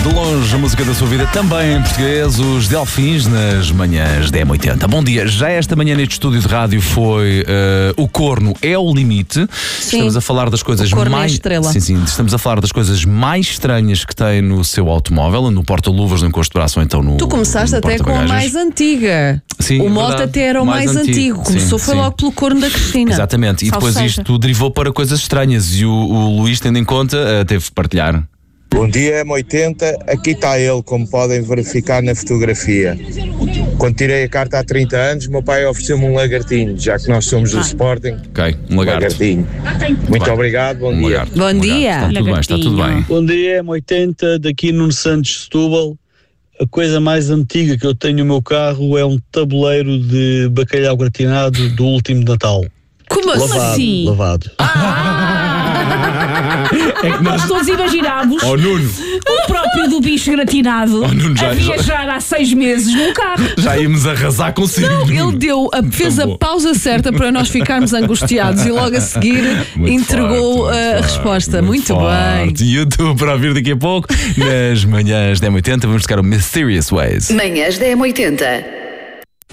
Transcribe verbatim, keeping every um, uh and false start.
De longe, a música da sua vida, também em português, os Delfins nas manhãs da M oitenta. Bom dia, já esta manhã neste estúdio de rádio foi uh, O Corno é o Limite. Sim. Estamos a falar das coisas o corno mais... é a estrela. Sim, sim, estamos a falar das coisas mais estranhas que tem no seu automóvel, no porta-luvas, no encosto de braço ou então no Tu começaste no até com a mais antiga. Sim, o é mote verdade. até era o mais, Mais antigo. antigo. Começou Sim, foi sim. logo pelo corno da Cristina. Exatamente, e Salve depois seja. isto derivou para coisas estranhas e o, o Luís, tendo em conta, uh, teve de partilhar. Bom dia, M oitenta. Aqui está ele, como podem verificar na fotografia. Quando tirei a carta há trinta anos, meu pai ofereceu-me um lagartinho, já que nós somos do Sporting. Ok, um lagarto. Lagartinho. Muito Bem, obrigado, bom um dia. lagarto, Bom um lagarto. dia. Está tudo bem, está tudo bem. Bom dia, M oitenta, daqui Nuno Santos, Setúbal. A coisa mais antiga que eu tenho no meu carro é um tabuleiro de bacalhau gratinado do último Natal. Como Lavado, assim? lavado. É que nós... Nós todos imaginámos Oh, Nuno, o próprio do bicho gratinado Oh, Nuno, já- a viajar há seis meses num carro. já íamos arrasar consigo. Nuno. Ele deu a, fez Tão a bom. pausa certa para nós ficarmos angustiados e logo a seguir Muito entregou forte, a muito resposta. forte, Muito, forte. bem. YouTube para ouvir daqui a pouco. Nas manhãs da M oitenta vamos buscar o Mysterious Ways. Manhãs da M oitenta.